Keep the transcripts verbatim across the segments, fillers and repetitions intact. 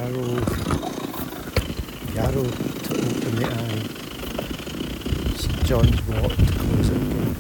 Yarrow, Yarrow to open the eye, St John's Wort to close it again.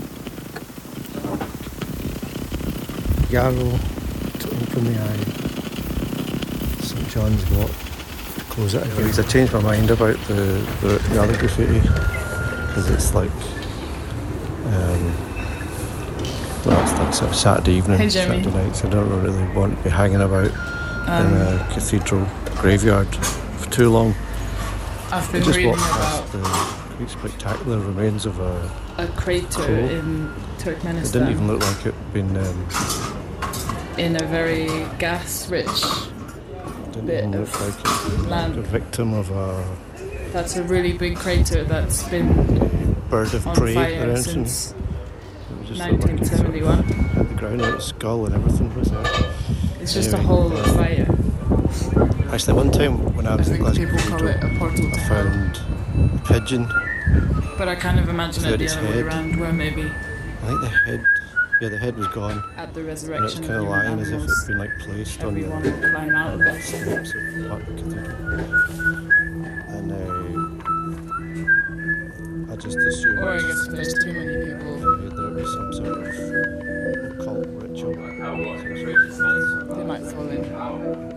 Yarrow to open the eye, St John's Wort to close it again. Anyways, I changed my mind about the, the, the other graffiti, because it's like, um, well, it's like sort of Saturday evening, hey, Saturday night, so I don't really want to be hanging about um, in a cathedral graveyard for too long. I've been I just reading walked about past the quite spectacular remains of a a crater crow. in Turkmenistan. It didn't even look like it'd been um, in a very gas-rich didn't bit even of look like it was land. a victim of a That's a really big crater that's been bird of on prey or fire anything. since It just looked like nineteen seventy-one. it sort of had the ground out, its skull and everything was there. It's just a Anyway, hole of fire. Actually, one time when I I was in think Glasgow people call it Cathedral, a portal I to hell. found a pigeon. But I kind of imagine it without the its other way head. around, where maybe I think the head, yeah, the head was gone. at the And it's resurrection kind of of human lying as if animals, it'd been like placed on everyone the would climb out of it. steps of Park Cathedral. And uh, I just assumed Or I guess if there's too many people, uh, that it was some sort of occult ritual. they might fall in.